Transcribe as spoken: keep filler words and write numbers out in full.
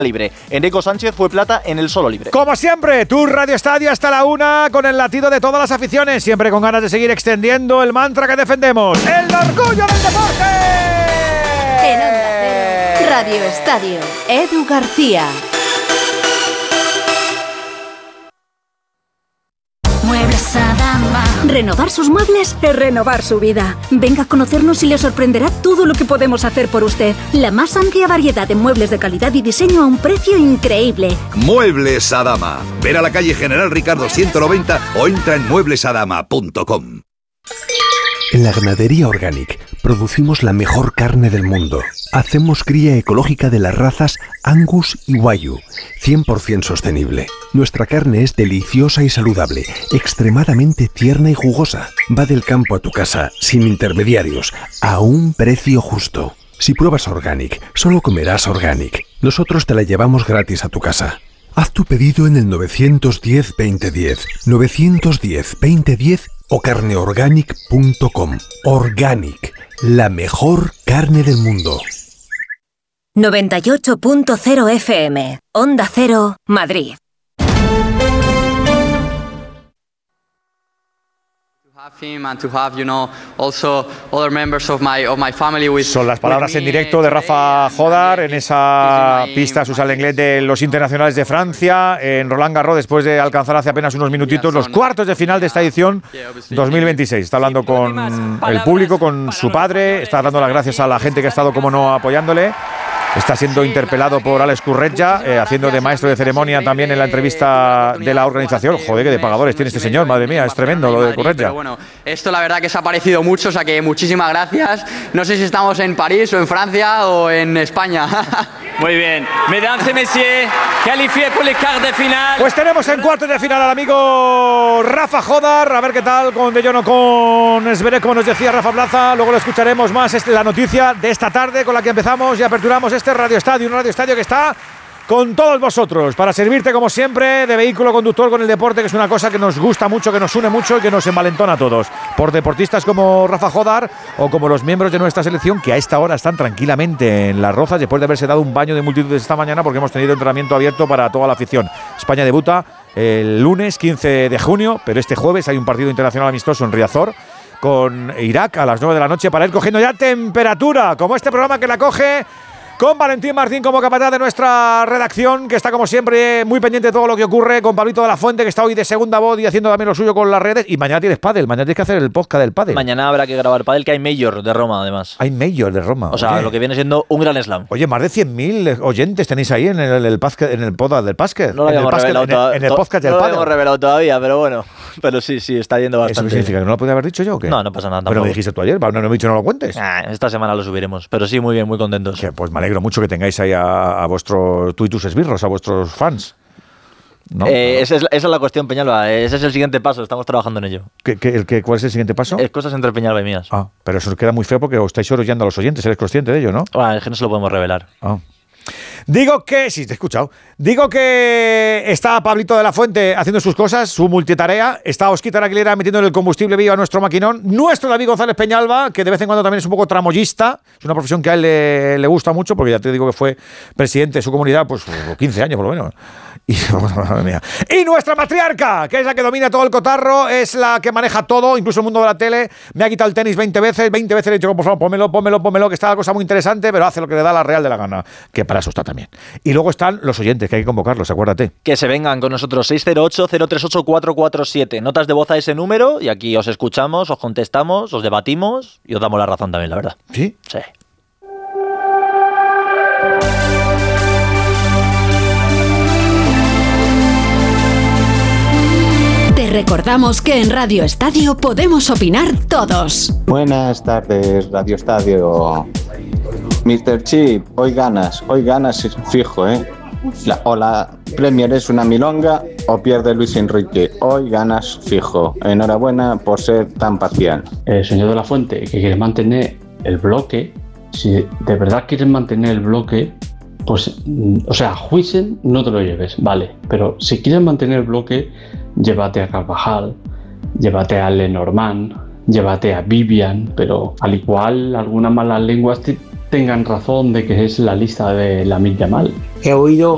libre. Enrico Sánchez fue plata en el solo libre. Como siempre, tu Radio Estadio hasta la una con el latido de todas las aficiones, siempre con ganas de seguir extendiendo el mantra que defendemos, el orgullo del deporte. En Onda Cero, Radio Estadio, Edu García. Muebles Adama. Renovar sus muebles es renovar su vida. Venga a conocernos y le sorprenderá todo lo que podemos hacer por usted. La más amplia variedad de muebles de calidad y diseño a un precio increíble. Muebles Adama. Ver a la calle General Ricardo ciento noventa o entra en muebles adama punto com. En la Ganadería Organic producimos la mejor carne del mundo. Hacemos cría ecológica de las razas Angus y Wagyu, cien por ciento sostenible. Nuestra carne es deliciosa y saludable, extremadamente tierna y jugosa. Va del campo a tu casa, sin intermediarios, a un precio justo. Si pruebas Organic, solo comerás Organic. Nosotros te la llevamos gratis a tu casa. Haz tu pedido en el nueve uno cero, veinte diez, nueve uno cero, veinte diez o carneorganic punto com. Organic, la mejor carne del mundo. noventa y ocho punto cero F M, Onda Cero, Madrid. Son las palabras en directo de Rafa Jodar en esa pista Susan Lenglet de los internacionales de Francia en Roland Garros, después de alcanzar hace apenas unos minutitos los cuartos de final de esta edición dos mil veintiséis. Está hablando con el público, con su padre, está dando las gracias a la gente que ha estado, como no, apoyándole. Está siendo interpelado por Alex Curretja, eh, haciendo de maestro de ceremonia también en la entrevista de la organización. Joder, qué de pagadores tiene este señor, madre mía, es tremendo lo de Curretja. Pero bueno, esto la verdad que se ha parecido mucho, o sea que muchísimas gracias. No sé si estamos en París o en Francia o en España. Muy bien. Mesdames et messieurs, qualifié por el quart de final. Pues tenemos en cuartos de final al amigo Rafa Jodar. A ver qué tal con De Jong o con Zverev, como nos decía Rafa Plaza. Luego lo escucharemos más. Es la noticia de esta tarde con la que empezamos y aperturamos este Radio Estadio, un Radio Estadio que está con todos vosotros para servirte como siempre de vehículo conductor con el deporte, que es una cosa que nos gusta mucho, que nos une mucho y que nos envalentona a todos. Por deportistas como Rafa Jodar o como los miembros de nuestra selección que a esta hora están tranquilamente en Las Rozas después de haberse dado un baño de multitudes esta mañana porque hemos tenido entrenamiento abierto para toda la afición. España debuta el lunes quince de junio, pero este jueves hay un partido internacional amistoso en Riazor con Irak a las nueve de la noche para ir cogiendo ya temperatura, como este programa que la coge con Valentín Martín como capataz de nuestra redacción, que está como siempre muy pendiente de todo lo que ocurre, con Pablito de la Fuente, que está hoy de segunda voz y haciendo también lo suyo con las redes. Y mañana tienes pádel, mañana tienes que hacer el podcast del pádel. Mañana habrá que grabar pádel, que hay Major de Roma, además. Hay Major de Roma. O sea, oye, lo que viene siendo un gran slam. Oye, más de cien mil oyentes tenéis ahí en el, el, el, en el podcast del básquet. No lo habíamos revelado todavía. En el podcast del pádel. No lo lo hemos revelado todavía, pero bueno. Pero sí, sí, está yendo bastante. ¿Eso qué significa? ¿Que no lo podía haber dicho yo o qué? No, no pasa nada tampoco. Pero me dijiste tú ayer, no, no me he dicho no lo cuentes. Ah, esta semana lo subiremos, pero sí, muy bien, muy contentos. Que, pues me alegro mucho que tengáis ahí a, a vuestros tú y tus esbirros, a vuestros fans. ¿No? Eh, esa, es, esa es la cuestión, Peñalba. Ese es el siguiente paso, estamos trabajando en ello. ¿Qué, qué, el, qué, ¿Cuál es el siguiente paso? Es cosas entre Peñalba y mías. Ah, pero eso queda muy feo porque os estáis orollando a los oyentes, eres consciente de ello, ¿no? Bueno, es que no se lo podemos revelar. Ah. Digo que, sí, te he escuchado. Digo que está Pablito de la Fuente haciendo sus cosas, su multitarea. Está Osquitar Aguilera metiendo el combustible vivo a nuestro maquinón. Nuestro David González Peñalba, que de vez en cuando también es un poco tramoyista. Es una profesión que a él le, le gusta mucho, porque ya te digo que fue presidente de su comunidad, pues quince años por lo menos. Y, madre mía. Y nuestra matriarca, que es la que domina todo el cotarro, es la que maneja todo, incluso el mundo de la tele. Me ha quitado el tenis veinte veces, veinte veces le he dicho, por favor, pónmelo, pónmelo, pónmelo, que está la cosa muy interesante, pero hace lo que le da la real de la gana, que para eso está también. Y luego están los oyentes, que hay que convocarlos, acuérdate. Que se vengan con nosotros, seis cero ocho, cero tres ocho, cuatro cuatro siete. Notas de voz a ese número y aquí os escuchamos, os contestamos, os debatimos y os damos la razón también, la verdad. ¿Sí? Sí. Te recordamos que en Radio Estadio podemos opinar todos. Buenas tardes, Radio Estadio. mister Chip, hoy ganas, hoy ganas fijo, ¿eh? La, o la Premier es una milonga o pierde Luis Enrique. Hoy ganas fijo. Enhorabuena por ser tan parcial. Eh, señor de la Fuente, que quiere mantener el bloque, si de verdad quieres mantener el bloque, pues, o sea, Huijsen no te lo lleves, vale. Pero si quieres mantener el bloque, llévate a Carvajal, llévate a Lenormand, llévate a Vivian, pero al igual algunas malas lenguas te tengan razón de que es la lista de Lamine Yamal. He oído